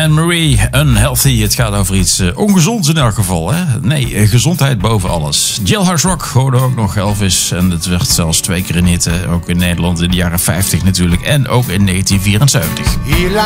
Anne-Marie, Unhealthy. Het gaat over iets ongezonds in elk geval. Hè? Nee, gezondheid boven alles. Jailhouse Rock hoorde ook nog Elvis. En het werd zelfs 2 keer een hit. Ook in Nederland in de jaren 50 natuurlijk. En ook in 1974.